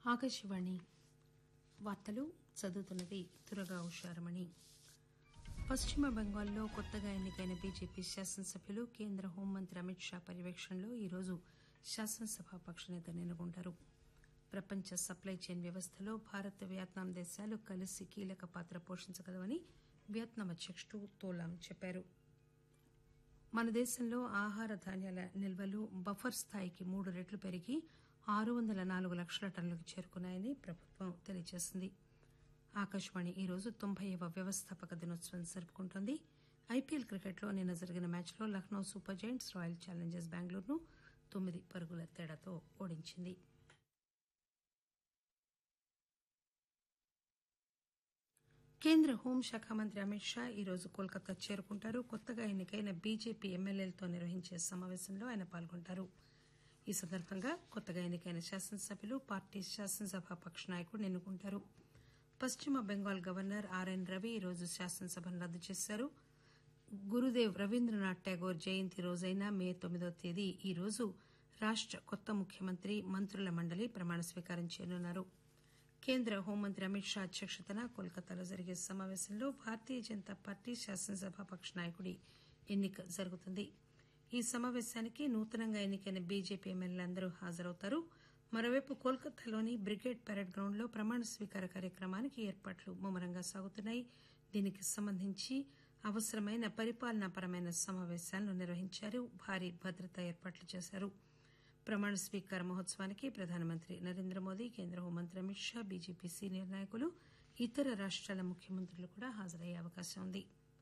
ఆకాశవాణి వార్తలు చదువుతున్నది దుర్గా ఉషారమణి. పశ్చిమ బెంగాల్లో కొత్తగా ఎన్నికైన బీజేపీ శాసనసభ్యులు కేంద్ర హోంమంత్రి అమిత్ షా పర్యవేక్షణలో ఈరోజు శాసనసభాపక్ష నేతను ఎన్నుకుంటారు. ప్రపంచ సప్లై చైన్ వ్యవస్థలో భారత్ వియత్నాం దేశాలు కలిసి కీలక పాత్ర పోషించగలవని వియత్నాం అధ్యకుడు తో లామ్ చెప్పారు. మన దేశంలో ఆహార ధాన్యాల నిల్వలు బఫర్ స్థాయికి 3 రెట్లు పెరిగి 604 లక్షల టన్నులకు చేరుకున్నాయని ప్రభుత్వం తెలియజేసింది. ఆకాశవాణి ఈరోజు 90వ వ్యవస్థాపక దినోత్సవం జరుపుకుంటోంది. ఐపీఎల్ క్రికెట్లో నిన్న జరిగిన మ్యాచ్లో Lucknow super giants royal Challengers బెంగళూరును 9 పరుగుల తేడాతో ఓడించింది. కేంద్ర హోంశాఖ మంత్రి అమిత్ షా ఈరోజు కోల్కతా చేరుకుంటారు. కొత్తగా ఎన్నికైన బీజేపీ ఎమ్మెల్యేలతో నిర్వహించే సమావేశంలో ఆయన పాల్గొంటారు. ఈ సందర్భంగా కొత్తగా ఎన్నికైన శాసనసభ్యులు పార్టీ శాసనసభాపక్ష నాయకుడిని ఎన్నుకుంటారు. పశ్చిమ బెంగాల్ గవర్నర్ ఆర్ఎన్ రవి ఈరోజు శాసనసభను రద్దు చేశారు. గురుదేవ్ రవీంద్రనాథ్ ఠాగూర్ జయంతి రోజైన మే 9వ తేదీ ఈ రోజు రాష్ట కొత్త ముఖ్యమంత్రి మంత్రుల మండలి ప్రమాణ స్వీకారం చేయనున్నారు. కేంద్ర హోంమంత్రి అమిత్ షా అధ్యక్షతన కోల్కతాలో జరిగే సమావేశంలో భారతీయ జనతా పార్టీ శాసనసభాపక్ష నాయకుడి ఎన్నిక జరుగుతుంది. ఈ సమావేశానికి నూతనంగా ఎన్నికైన బీజేపీ ఎమ్మెల్యేలందరూ హాజరవుతారు. మరోవైపు కోల్కతాలోని బ్రిగేడ్ పెరేడ్ గ్రౌండ్లో ప్రమాణ స్వీకార కార్యక్రమానికి ఏర్పాట్లు ముమ్మరంగా సాగుతున్నాయి. దీనికి సంబంధించి అవసరమైన పరిపాలనాపరమైన సమావేశాలను నిర్వహించారు. భారీ భద్రతా ఏర్పాట్లు చేశారు. ప్రమాణ స్వీకార మహోత్సవానికి ప్రధానమంత్రి నరేంద్ర మోదీ, కేంద్ర హోంమంత్రి అమిత్ షా, బీజేపీ సీనియర్ నాయకులు, ఇతర రాష్టాల ముఖ్యమంత్రులు కూడా హాజరయ్యే అవకాశం ఉంది.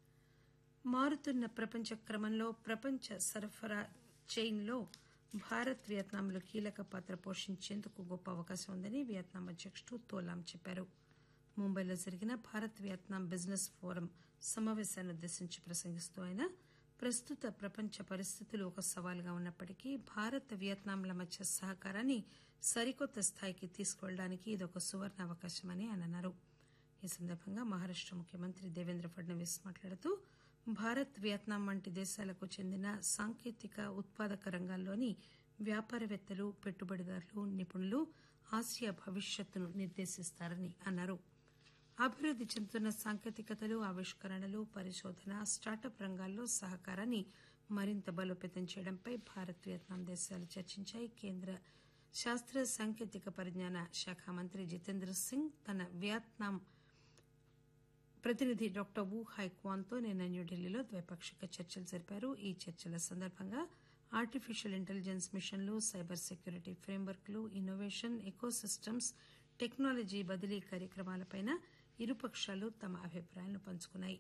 మారుతున్న ప్రపంచ క్రమంలో ప్రపంచ సరఫరా చైన్లో భారత్ వియత్నాంలు కీలక పాత్ర పోషించేందుకు గొప్ప అవకాశం ఉందని వియత్నాం అధ్యకుడు తో లామ్ చెప్పారు. ముంబైలో జరిగిన భారత్ వియత్నాం బిజినెస్ ఫోరం సమావేశాన్ని ఉద్దేశించి ప్రసంగిస్తూ ఆయన ప్రస్తుత ప్రపంచ పరిస్థితులు ఒక సవాలుగా ఉన్నప్పటికీ భారత్ వియత్నాంల మధ్య సహకారాన్ని సరికొత్త స్థాయికి తీసుకువెళ్లడానికి ఇదొక సువర్ణ అవకాశమని ఆయన అన్నారు. ఈ సందర్భంగా మహారాష్ట ముఖ్యమంత్రి దేవేంద్ర ఫడ్నవీస్ మాట్లాడుతూ భారత్ వియత్నాం వంటి దేశాలకు చెందిన సాంకేతిక ఉత్పాదక రంగాల్లోని వ్యాపారవేత్తలు, పెట్టుబడిదారులు, నిపుణులు ఆసియా భవిష్యత్తును నిర్దేశిస్తారని అన్నారు. అభివృద్ది చెందుతున్న సాంకేతికతలు, ఆవిష్కరణలు, పరిశోధన, స్టార్టప్ రంగాల్లో సహకారాన్ని మరింత బలోపేతం చేయడంపై భారత్ వియత్నాం దేశాలు చర్చించాయి. కేంద్ర శాస్త్ర సాంకేతిక పరిజ్ఞాన శాఖ మంత్రి జితేంద్ర సింగ్ తన వియత్నాం ప్రతినిధి డాక్టర్ వు హైక్వాన్తో నిన్న న్యూఢిల్లీలో ద్వైపాక్షిక చర్చలు జరిపారు. ఈ చర్చల సందర్భంగా ఆర్టిఫిషియల్ ఇంటెలిజెన్స్ మిషన్లు, cyber security ఫ్రేమ్వర్క్లు, innovation, ecosystems, technology బదిలీ కార్యక్రమాలపై ఇరుపక్షాలు తమ అభిప్రాయాలను పంచుకున్నాయి.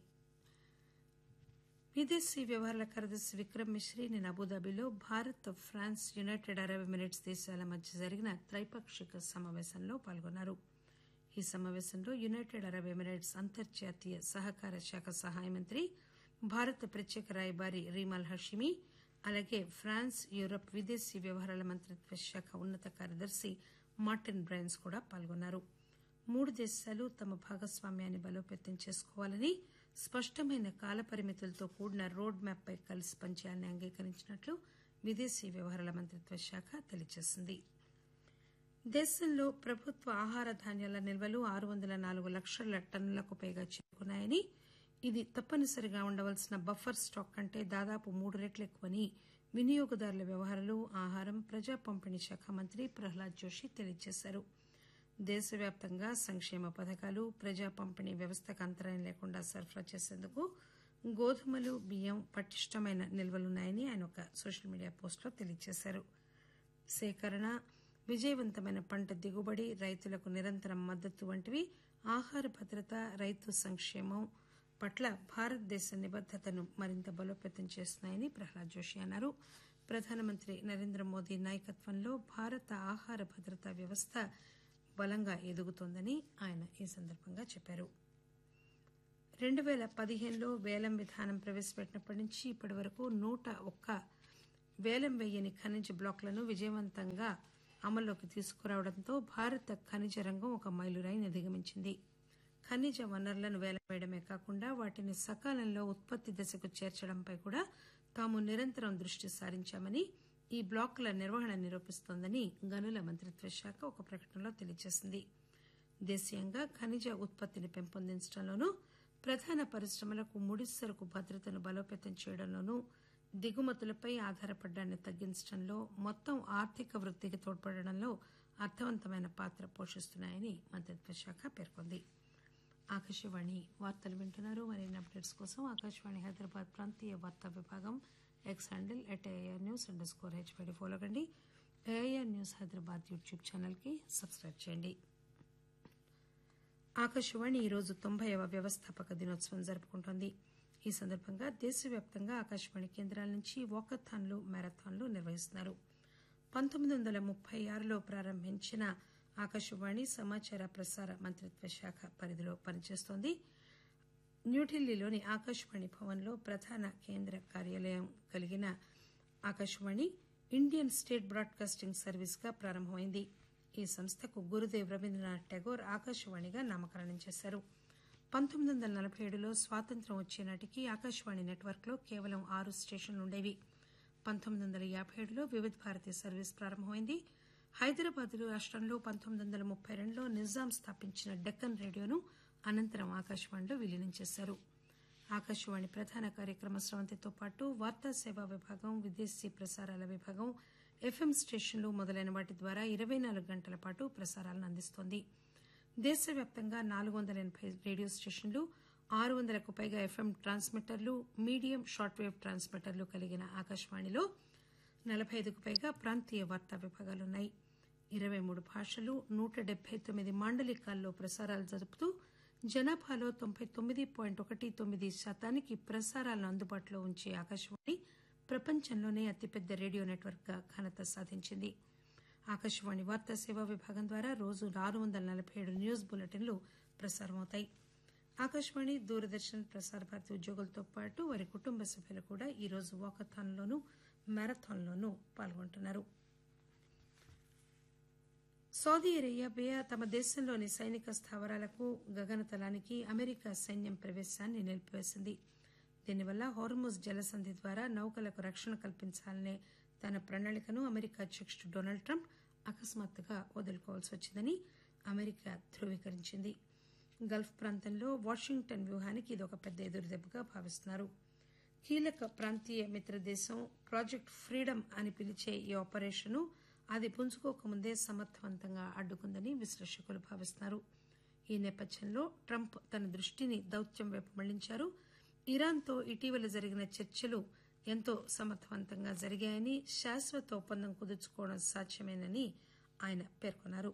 విదేశీ వ్యవహారాల కార్యదర్శి విక్రమ్ మిశ్రీ నిన్న అబుదాబిలో Bharat, France, United Arab Emirates దేశాల మధ్య జరిగిన త్రైపాక్షిక సమావేశంలో పాల్గొన్నారు. ఈ సమావేశంలో యునైటెడ్ అరబ్ ఎమిరేట్స్ అంతర్జాతీయ సహకార శాఖ సహాయ మంత్రి, భారత ప్రత్యేక రాయబారి రీమాల్ హషిమి, అలాగే ఫ్రాన్స్, యూరప్ విదేశీ వ్యవహారాల మంత్రిత్వ శాఖ ఉన్నత కార్యదర్శి మార్టిన్ బ్రైన్స్ కూడా పాల్గొన్నారు. 3 దేశాలు తమ భాగస్వామ్యాన్ని బలోపేతం చేసుకోవాలని, స్పష్టమైన కాలపరిమితులతో కూడిన రోడ్ మ్యాప్ పై కలిసి పనిచేయాలని అంగీకరించినట్లు విదేశీ వ్యవహారాల మంత్రిత్వ శాఖ తెలియజేసింది. దేశంలో ప్రభుత్వ ఆహార ధాన్యాల నిల్వలు 604 లక్షల టన్నులకు పైగా చేరుకున్నాయని, ఇది తప్పనిసరిగా ఉండవలసిన బఫర్ స్టాక్ కంటే దాదాపు 3 రెట్లు ఎక్కువని వినియోగదారుల వ్యవహారాలు, ఆహారం, ప్రజా పంపిణీ శాఖ మంత్రి ప్రహ్లాద్ జోషి తెలియజేశారు. దేశవ్యాప్తంగా సంక్షేమ పథకాలు, ప్రజా పంపిణీ వ్యవస్థకు అంతరాయం లేకుండా సరఫరా చేసేందుకు గోధుమలు, బియ్యం పటిష్టమైన నిల్వలున్నాయని ఆయన ఒక సోషల్ మీడియా పోస్టులో తెలియజేశారు. సేకరణ, విజయవంతమైన పంట దిగుబడి, రైతులకు నిరంతరం మద్దతు వంటివి ఆహార భద్రత, రైతు సంక్షేమం పట్ల భారతదేశ నిబద్దతను మరింత బలోపేతం చేస్తున్నాయని ప్రహ్లాద్ జోషి అన్నారు. ప్రధానమంత్రి నరేంద్ర మోదీ నాయకత్వంలో భారత ఆహార భద్రతా వ్యవస్థ బలంగా ఎదుగుతోందని ఆయన ఈ సందర్భంగా చెప్పారు. 2015లో వేలం విధానం ప్రవేశపెట్టినప్పటి నుంచి ఇప్పటి వరకు 101 వేలం వేయని ఖనిజ బ్లాకులను విజయవంతంగా అమల్లోకి తీసుకురావడంతో భారత ఖనిజ రంగం ఒక మైలురాయిని అధిగమించింది. ఖనిజ వనరులను వేలం వేయడమే కాకుండా వాటిని సకాలంలో ఉత్పత్తి దశకు చేర్చడంపై కూడా తాము నిరంతరం దృష్టి సారించామని ఈ బ్లాకుల నిర్వహణ నిరూపిస్తోందని గనుల మంత్రిత్వ శాఖ ఒక ప్రకటనలో తెలియజేసింది. దేశీయంగా ఖనిజ ఉత్పత్తిని పెంపొందించడంలోనూ, ప్రధాన పరిశ్రమలకు ముడిసరకు భద్రతను బలోపేతం చేయడంలోనూ, దిగుమతులపై ఆధారపడ్డాన్ని తగ్గించడంలో, మొత్తం ఆర్థిక వృద్ధికి తోడ్పడడంలో అర్థవంతమైన పాత్ర పోషిస్తున్నాయని మంత్రిత్వ శాఖ పేర్కొంది. ఆకాశవాణి వార్తలు వింటున్నారు. మరిన్ని అప్డేట్స్ కోసం ఆకాశవాణి హైదరాబాద్ ప్రాంతీయ వార్తా విభాగం ఎక్స్ హ్యాండిల్ @AIRnews_HD ఫాలో కండి. AIR న్యూస్ హైదరాబాద్ యూట్యూబ్ ఛానల్కి సబ్స్క్రైబ్ చేయండి. ఆకాశవాణి ఈరోజు 90వ వ్యవస్థాపక దినోత్సవం జరుపుకుంటోంది. ఈ సందర్భంగా దేశవ్యాప్తంగా ఆకాశవాణి కేంద్రాల నుంచి వాకథాన్లు, మ్యారథాన్లు నిర్వహిస్తున్నారు. 1936లో ప్రారంభించిన ఆకాశవాణి సమాచార ప్రసార మంత్రిత్వ శాఖ పరిధిలో పనిచేస్తోంది. న్యూఢిల్లీలోని ఆకాశవాణి భవన్లో ప్రధాన కేంద్ర కార్యాలయం కలిగిన ఆకాశవాణి ఇండియన్ స్టేట్ బ్రాడ్కాస్టింగ్ సర్వీస్గా ప్రారంభమైంది. ఈ సంస్థకు గురుదేవ్ రవీంద్రనాథ్ ఠాగూర్ ఆకాశవాణిగా నామకరణం చేశారు. 1947లో స్వాతంత్ర్యం వచ్చే నాటికి ఆకాశవాణి నెట్వర్క్లో కేవలం 6 స్టేషన్లుండేవి. 1957లో వివిధ భారతి సర్వీస్ ప్రారంభమైంది. హైదరాబాద్ రాష్టంలో 1932లో నిజాం స్థాపించిన డెక్కన్ రేడియోను అనంతరం ఆకాశవాణిలో విలీనం చేశారు. ఆకాశవాణి ప్రధాన కార్యక్రమ స్రవంతితో పాటు వార్తా సేవా విభాగం, విదేశీ ప్రసారాల విభాగం, FM స్టేషన్లు మొదలైన వాటి ద్వారా 24 గంటల పాటు ప్రసారాలను అందిస్తోంది. దేశవ్యాప్తంగా 480 రేడియో స్టేషన్లు, 600కు పైగా FM ట్రాన్స్మిటర్లు, మీడియం, షార్ట్ వేవ్ ట్రాన్స్మిటర్లు కలిగిన ఆకాశవాణిలో 45కు పైగా ప్రాంతీయ వార్తా విభాగాలున్నాయి. 23 భాషలు, 179 మాండలికాల్లో ప్రసారాలు జరుపుతూ జనాభాలో 99.19% ప్రసారాలను అందుబాటులో ఉంచే ఆకాశవాణి ప్రపంచంలోనే అతిపెద్ద రేడియో నెట్వర్క్గా ఘనత సాధించింది. ఆకాశవాణి వార్తా సేవా విభాగం ద్వారా రోజు 647 న్యూస్ బులెటిన్లు ప్రసారమవుతాయి. ఆకాశవాణి, దూరదర్శన్, ప్రసార భారతి ఉద్యోగులతో పాటు వారి కుటుంబ సభ్యులు కూడా ఈరోజు వాకథాన్లోనూ, మ్యారథాన్లోనూ పాల్గొంటున్నారు. సౌదీ అరేబియా తమ దేశంలోని సైనిక స్థావరాలకు, గగనతలానికి అమెరికా సైన్యం ప్రవేశాన్ని నిలిపివేసింది. దీనివల్ల హోర్ముజ్ జలసంధి ద్వారా నౌకలకు రక్షణ కల్పించాలనే తన ప్రణాళికను అమెరికా అధ్యకుడు డొనాల్డ్ ట్రంప్ అకస్మాత్తుగా వదులుకోవాల్సి వచ్చిందని అమెరికా ధృవీకరించింది. గల్ఫ్ ప్రాంతంలో వాషింగ్టన్ వ్యూహానికి ఇదొక పెద్ద ఎదురుదెబ్బగా భావిస్తున్నారు. కీలక ప్రాంతీయ మిత్రదేశం ప్రాజెక్ట్ ఫ్రీడమ్ అని పిలిచే ఈ ఆపరేషన్ను అది పుంజుకోకముందే సమర్థవంతంగా అడ్డుకుందని విశ్లేషకులు భావిస్తున్నారు. ఈ నేపథ్యంలో ట్రంప్ తన దృష్టిని దౌత్యం వైపు మళ్లించారు. ఇరాన్తో ఇటీవల జరిగిన చర్చలు ఎంతో సమర్థవంతంగా జరిగాయని, శాశ్వత ఒప్పందం కుదుర్చుకోవడం సాధ్యమేనని ఆయన పేర్కొన్నారు.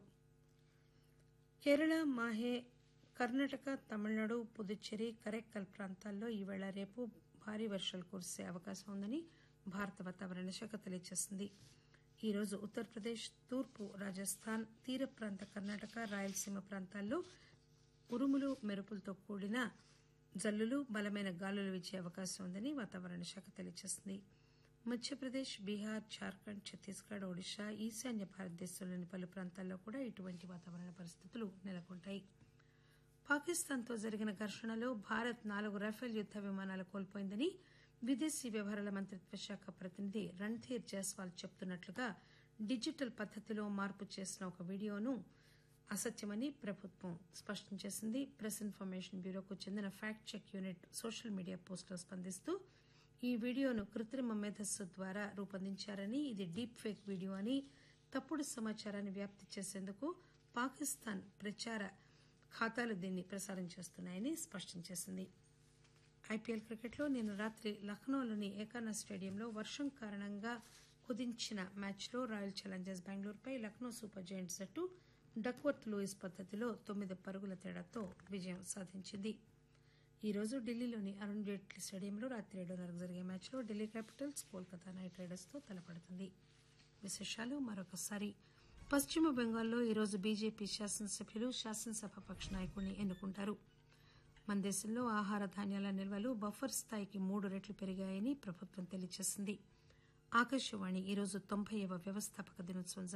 కేరళ, మాహే, కర్ణాటక, తమిళనాడు, పుదుచ్చేరి, కరైక్కల్ ప్రాంతాల్లో ఈవేళ రేపు భారీ వర్షాలు కురిసే అవకాశం ఉందని భారత వాతావరణ శాఖ తెలియజేసింది. ఈరోజు ఉత్తరప్రదేశ్, తూర్పు రాజస్థాన్, తీర ప్రాంత కర్ణాటక, రాయలసీమ ప్రాంతాల్లో ఉరుములు, మెరుపులతో కూడిన జల్లులు, బలమైన గాలులు వీచే అవకాశం ఉందని వాతావరణ శాఖ తెలియజేసింది. మధ్యప్రదేశ్, బీహార్, జార్ఖండ్, ఛత్తీస్గఢ్, ఒడిశా, ఈశాన్య భారతదేశంలోని పలు ప్రాంతాల్లో కూడా ఇటువంటి వాతావరణ పరిస్థితులు నెలకొంటాయి. పాకిస్తాన్తో జరిగిన ఘర్షణలో భారత్ 4 రాఫెల్ యుద్ద విమానాలు కోల్పోయిందని విదేశీ వ్యవహారాల మంత్రిత్వ శాఖ ప్రతినిధి రణ్ధీర్ జైస్వాల్ చెబుతున్నట్లుగా డిజిటల్ పద్దతిలో మార్పు చేసిన ఒక వీడియోను అసత్యమని ప్రభుత్వం స్పష్టం చేసింది. ప్రెస్ ఇన్ఫర్మేషన్ బ్యూరోకు చెందిన fact check unit social media పోస్టులో స్పందిస్తూ ఈ వీడియోను కృత్రిమ మేధస్సు ద్వారా రూపొందించారని, ఇది డీప్ ఫేక్ వీడియో అని, తప్పుడు సమాచారాన్ని వ్యాప్తి చేసేందుకు పాకిస్తాన్ ప్రచార ఖాతాలు దీన్ని ప్రసారం చేస్తున్నాయని స్పష్టం చేసింది. ఐపీఎల్ క్రికెట్లో నిన్న రాత్రి లక్నోలోని ఏకానా స్టేడియంలో వర్షం కారణంగా కుదించిన మ్యాచ్లో royal Challengers బెంగళూరుపై Lucknow super giants జట్టు డక్వర్త్ లూయిస్ పద్దతిలో 9 పరుగుల తేడాతో విజయం సాధించింది. ఈరోజు ఢిల్లీలోని అరుణ్ జైట్లీ స్టేడియంలో రాత్రి 7:30 జరిగే మ్యాచ్లో ఢిల్లీ క్యాపిటల్స్ కోల్కతా నైట్ రైడర్స్తో తలపడుతుంది. విశేషాలు మరొకసారి. పశ్చిమ బెంగాల్లో ఈరోజు బీజేపీ శాసనసభ్యులు శాసనసభాపక్ష నాయకుడిని ఎన్నుకుంటారు. మన దేశంలో ఆహార ధాన్యాల నిల్వలు బఫర్ స్థాయికి 3 రెట్లు పెరిగాయని ప్రభుత్వం తెలియజేసింది. ఆకాశవాణి ఈరోజు 90వ వ్యవస్థాపక దినోత్సవం